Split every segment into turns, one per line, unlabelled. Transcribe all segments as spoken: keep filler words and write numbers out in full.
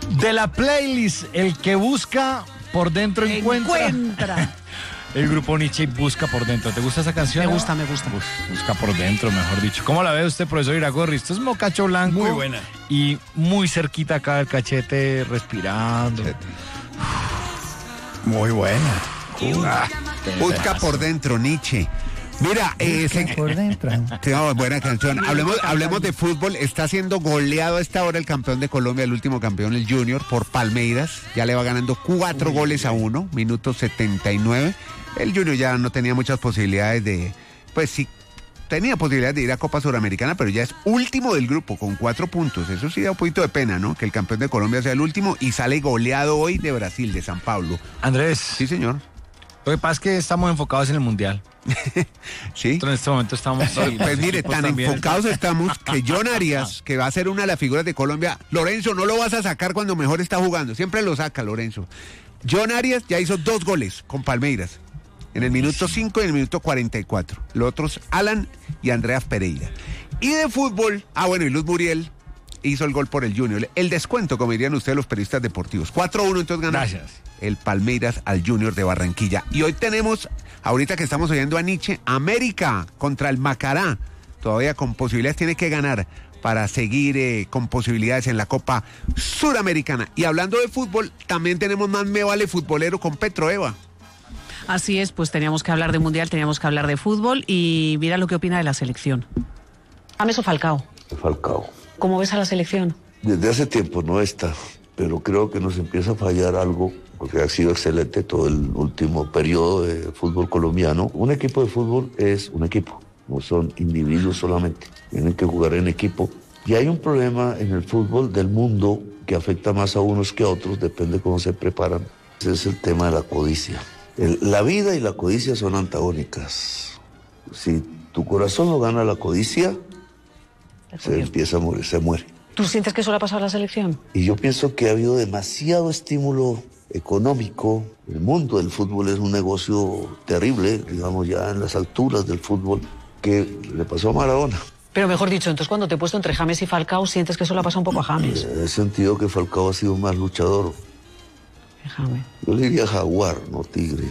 De la playlist, el que busca por dentro encuentra.
Encuentra.
El grupo Nietzsche busca por dentro. ¿Te gusta esa canción?
Me gusta, me gusta.
Bus, busca por dentro, mejor dicho. ¿Cómo la ve usted, profesor Iragorri? Esto es mocacho blanco.
Muy buena.
Y muy cerquita acá del cachete, respirando.
Muy buena.
Ah,
Busca por dentro, Nietzsche. Mira, eh, se...
por dentro.
Sí, no, buena canción. Hablemos, hablemos de fútbol. Está siendo goleado a esta hora el campeón de Colombia, el último campeón, el Junior, por Palmeiras. Ya le va ganando cuatro Uy, goles a uno, minuto setenta y nueve. El Junior ya no tenía muchas posibilidades de, pues sí, tenía posibilidades de ir a Copa Suramericana, pero ya es último del grupo con cuatro puntos. Eso sí da un poquito de pena, ¿no? Que el campeón de Colombia sea el último y sale goleado hoy de Brasil, de San Pablo.
Andrés.
Sí, señor.
Lo que pasa es que estamos enfocados en el Mundial.
Sí.
Entonces, en este momento estamos...
Sí, pues mire, tan también. enfocados estamos que John Arias, que va a ser una de las figuras de Colombia, Lorenzo, no lo vas a sacar cuando mejor está jugando. Siempre lo saca, Lorenzo. John Arias ya hizo dos goles con Palmeiras. En el minuto cinco y en el minuto cuarenta y cuatro. Los otros, Alan y Andreas Pereira. Y de fútbol, ah bueno, y Luz Muriel hizo el gol por el Junior. El descuento, como dirían ustedes los periodistas deportivos. cuatro a uno, entonces gana
Gracias.
El Palmeiras al Junior de Barranquilla. Y hoy tenemos, ahorita que estamos oyendo a Nietzsche, América contra el Macará. Todavía con posibilidades, tiene que ganar para seguir eh, con posibilidades en la Copa Suramericana. Y hablando de fútbol, también tenemos más Me Vale Futbolero con Petro, Eva.
Así es, pues teníamos que hablar de Mundial, teníamos que hablar de fútbol y mira lo que opina de la selección. ¿James o Falcao?
Falcao.
¿Cómo ves a la selección?
Desde hace tiempo no está, pero creo que nos empieza a fallar algo, porque ha sido excelente todo el último periodo de fútbol colombiano. Un equipo de fútbol es un equipo, no son individuos solamente, tienen que jugar en equipo. Y hay un problema en el fútbol del mundo que afecta más a unos que a otros, depende de cómo se preparan. Ese es el tema de la codicia. El, la vida y la codicia son antagónicas. Si tu corazón lo gana la codicia, se empieza a morir, se muere.
¿Tú sientes que eso le ha pasado a la selección?
Y yo pienso que ha habido demasiado estímulo económico. El mundo del fútbol es un negocio terrible, digamos ya en las alturas del fútbol, que le pasó a Maradona.
Pero mejor dicho, entonces cuando te he puesto entre James y Falcao, ¿sientes que eso le ha pasado un poco a James?
He sentido que Falcao ha sido más luchador.
James.
Yo le diría jaguar, no tigre.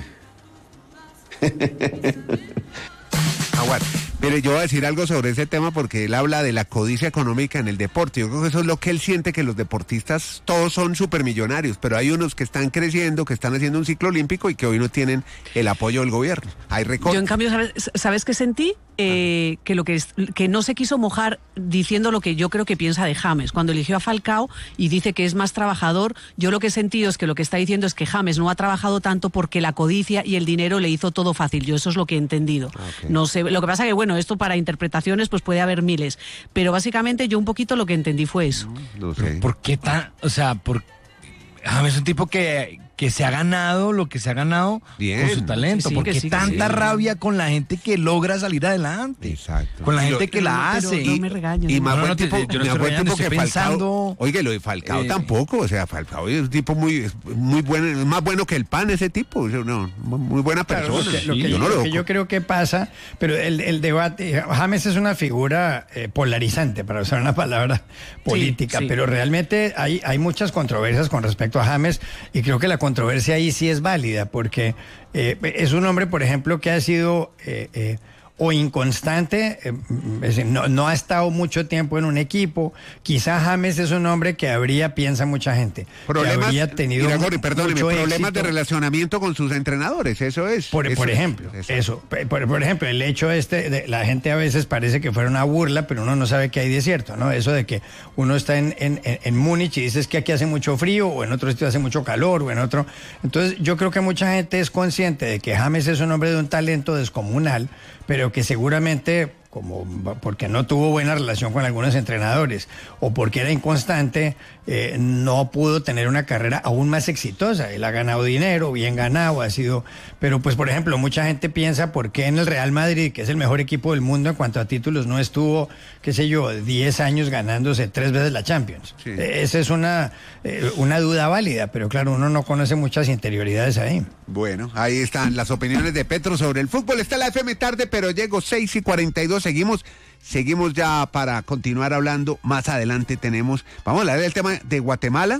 Jaguar. Mire, yo voy a decir algo sobre ese tema porque él habla de la codicia económica en el deporte. Yo creo que eso es lo que él siente, que los deportistas todos son supermillonarios, pero hay unos que están creciendo, que están haciendo un ciclo olímpico y que hoy no tienen el apoyo del gobierno. Hay recortes.
Yo en cambio, ¿sabes, ¿sabes qué sentí? Eh, que lo que es, que no se quiso mojar diciendo lo que yo creo que piensa de James. Cuando eligió a Falcao y dice que es más trabajador, yo lo que he sentido es que lo que está diciendo es que James no ha trabajado tanto porque la codicia y el dinero le hizo todo fácil. Yo eso es lo que he entendido. Okay. No sé, lo que pasa que bueno, esto para interpretaciones pues puede haber miles, pero básicamente yo un poquito lo que entendí fue eso.
No, no sé.
¿Por qué tan, o sea, por James es un tipo que que se ha ganado lo que se ha ganado
Bien.
con su talento,
Sí, sí,
porque
que sí,
tanta
que sí.
rabia con la gente que logra salir adelante.
Exacto.
Con la
Y
gente
lo-
que la
pero
hace.
no
Y-
me regañen.
Y
¿no?
más
No,
buen
no, te-
tipo,
yo no estoy
más buen
regañando,
tipo que
estoy
Falcao.
pensando,
Oiga, lo de Falcao
eh,
tampoco, o sea, Falcao es un tipo muy, muy bueno, es más bueno que el pan ese tipo, o sea, no, muy buena
Claro,
persona.
lo que, lo que
yo
yo,
no
lo
lo
que yo creo que pasa, pero el, el debate, James es una figura eh, polarizante, para usar una palabra política,
sí.
pero realmente hay, hay muchas controversias con respecto a James y creo que la controversia ahí sí es válida, porque eh, es un hombre, por ejemplo, que ha sido... Eh, eh, o inconstante, eh, es decir, no, no ha estado mucho tiempo en un equipo. Quizá James es un hombre que habría, piensa mucha gente,
Problemas,
que habría tenido
Iragorri, perdóneme,
mucho
problemas
éxito.
de relacionamiento con sus entrenadores, eso es.
Por,
eso
por
es,
ejemplo,
eso.
eso. Por, por ejemplo, el hecho este, de, la gente a veces parece que fuera una burla, pero uno no sabe qué hay de cierto, ¿no? Eso de que uno está en, en, en Múnich y dices que aquí hace mucho frío, o en otro sitio hace mucho calor, o en otro. Entonces, yo creo que mucha gente es consciente de que James es un hombre de un talento descomunal, pero que seguramente, como porque no tuvo buena relación con algunos entrenadores o porque era inconstante, eh, no pudo tener una carrera aún más exitosa. Él ha ganado dinero, bien ganado, ha sido... Pero pues, por ejemplo, mucha gente piensa por qué en el Real Madrid, que es el mejor equipo del mundo en cuanto a títulos, no estuvo, qué sé yo, diez años ganándose tres veces la Champions.
Sí.
Eh, esa es una, eh, una duda válida, pero claro, uno no conoce muchas interioridades ahí.
Bueno, ahí están las opiniones de Petro sobre el fútbol. Está la F M tarde, pero llego seis y cuarenta y dos. Seguimos, seguimos ya para continuar hablando. Más adelante tenemos, vamos a hablar del tema de Guatemala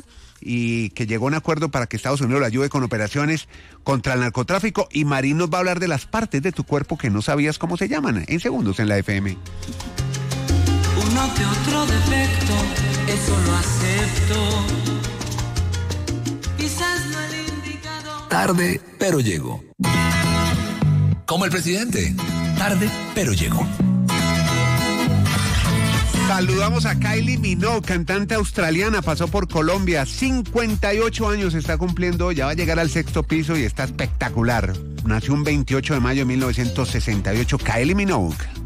y que llegó a un acuerdo para que Estados Unidos lo ayude con operaciones contra el narcotráfico. Y Marín nos va a hablar de las partes de tu cuerpo que no sabías cómo se llaman, en segundos en la F M.
Uno que otro defecto, eso lo acepto. Quizás no el indicado.
Tarde, pero llego. Como el presidente. Tarde, pero llegó.
Saludamos a Kylie Minogue, cantante australiana, pasó por Colombia, cincuenta y ocho años está cumpliendo, ya va a llegar al sexto piso y está espectacular. Nació un veintiocho de mayo de mil novecientos sesenta y ocho, Kylie Minogue.